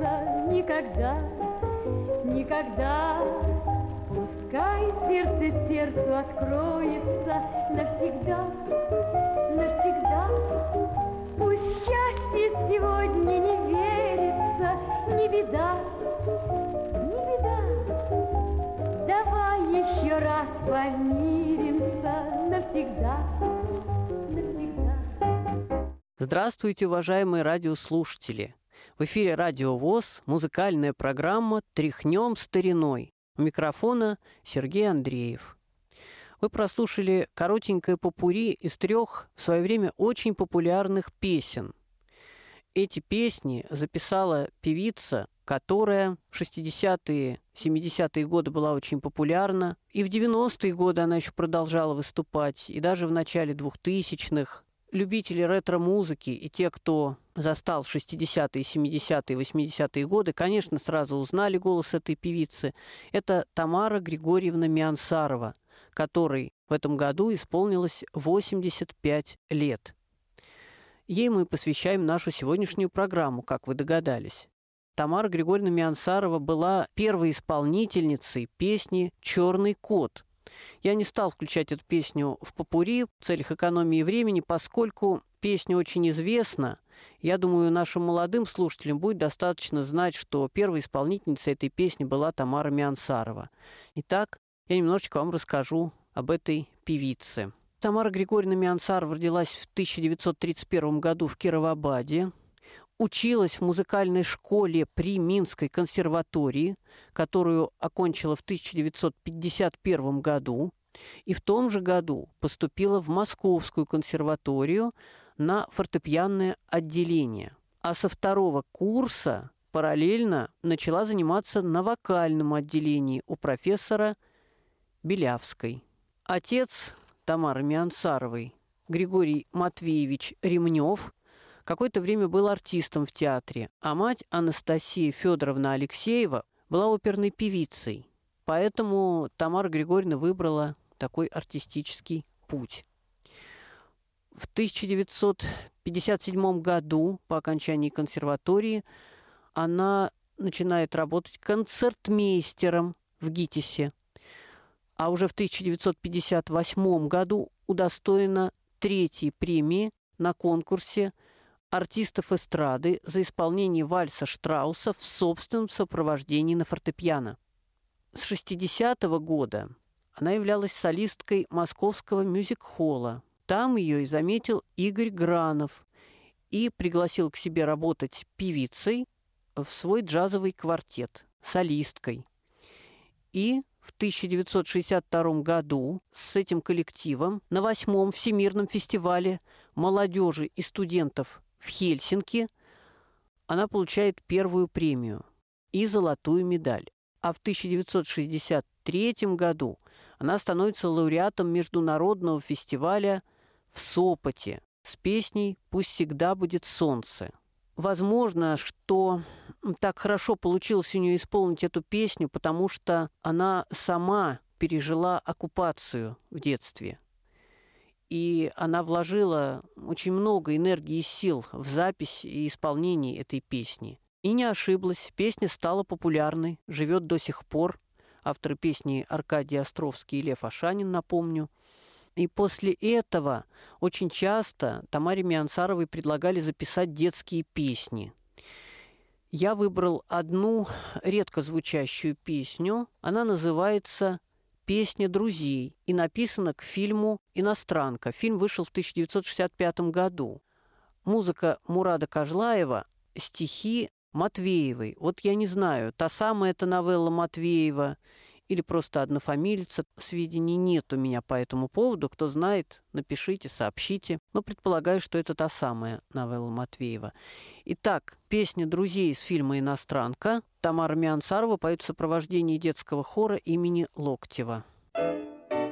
верится никогда, никогда. Пускай сердце сердцу откроется навсегда, навсегда. Пусть счастье сегодня не верится, не беда, не беда. Давай еще раз помиримся навсегда, навсегда. Здравствуйте, уважаемые радиослушатели! В эфире Радио ВОС, музыкальная программа «Тряхнем стариной». У микрофона Сергей Андреев. Вы прослушали коротенькое попурри из 3 в свое время очень популярных песен. Эти песни записала певица, которая в 60-е, 70-е годы была очень популярна, и в 90-е годы она еще продолжала выступать, и даже в начале 2000-х. Любители ретро-музыки и те, кто застал 60-е, 70-е, 80-е годы, конечно, сразу узнали голос этой певицы. Это Тамара Григорьевна Миансарова, которой в этом году исполнилось 85 лет. Ей мы посвящаем нашу сегодняшнюю программу, как вы догадались. Тамара Григорьевна Миансарова была первой исполнительницей песни «Черный кот». Я не стал включать эту песню в попурри в целях экономии времени, поскольку песня очень известна. Я думаю, нашим молодым слушателям будет достаточно знать, что первой исполнительницей этой песни была Тамара Миансарова. Итак, я немножечко вам расскажу об этой певице. Тамара Григорьевна Миансарова родилась в 1931 году в Кировабаде. Училась в музыкальной школе при Минской консерватории, которую окончила в 1951 году, и в том же году поступила в Московскую консерваторию на фортепианное отделение. А со 2-го курса параллельно начала заниматься на вокальном отделении у профессора Белявской. Отец Тамары Миансаровой, Григорий Матвеевич Ремнев, какое-то время был артистом в театре, а мать Анастасия Федоровна Алексеева была оперной певицей. Поэтому Тамара Григорьевна выбрала такой артистический путь. В 1957 году, по окончании консерватории, она начинает работать концертмейстером в ГИТИСе, а уже в 1958 году удостоена 3-й премии на конкурсе артистов эстрады за исполнение вальса Штрауса в собственном сопровождении на фортепиано. С 60-го года она являлась солисткой Московского мюзик-холла. Там ее и заметил Игорь Гранов и пригласил к себе работать певицей в свой джазовый квартет, солисткой. И в 1962 году с этим коллективом на 8-м Всемирном фестивале молодежи и студентов в Хельсинки она получает 1-ю премию и золотую медаль. А в 1963 году она становится лауреатом международного фестиваля в Сопоте с песней «Пусть всегда будет солнце». Возможно, что так хорошо получилось у нее исполнить эту песню, потому что она сама пережила оккупацию в детстве. И она вложила очень много энергии и сил в запись и исполнение этой песни. И не ошиблась, песня стала популярной, живет до сих пор. Авторы песни Аркадий Островский и Лев Ашанин, напомню. И после этого очень часто Тамаре Миансаровой предлагали записать детские песни. Я выбрал одну редко звучащую песню. Она называется «Песня друзей» и написана к фильму «Иностранка». Фильм вышел в 1965 году. Музыка Мурада Кажлаева, стихи Матвеевой. Вот я не знаю, та самая эта новелла Матвеева или просто однофамилица. Сведений нет у меня по этому поводу. Кто знает, напишите, сообщите. Но предполагаю, что это та самая новелла Матвеева. Итак, песня друзей из фильма «Иностранка». Тамара Миансарова поет в сопровождении детского хора имени Локтева.